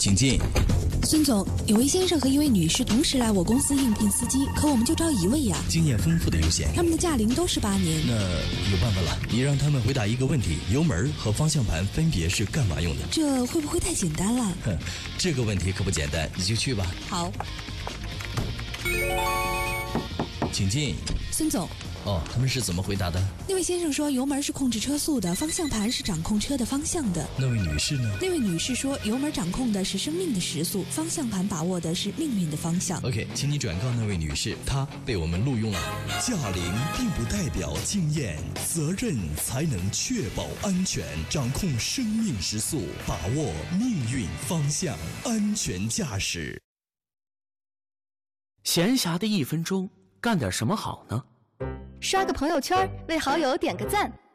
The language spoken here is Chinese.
请进。 孙总，有位先生和一位女士同时来我公司应聘司机，可我们就招一位呀。 经验丰富的优先。 他们的驾龄都18年。 那有办法了，你让他们回答一个问题：油门和方向盘分别是干嘛用的？ 这会不会太简单了？ 哼，这个问题可不简单，你就去吧。 好。 请进。 孙总。 哦，他们是怎么回答的？ 那位先生说油门是控制车速的，方向盘是掌控车的方向的。 那位女士呢？ 那位女士说油门掌控的是生命的时速，方向盘把握的是命运的方向。 OK， 请你转告那位女士，她被我们录用了。 驾龄并不代表经验，责任才能确保安全，掌控生命时速，把握命运方向，安全驾驶。 闲暇的1分钟干点什么好呢？ 刷个朋友圈，为好友点个赞，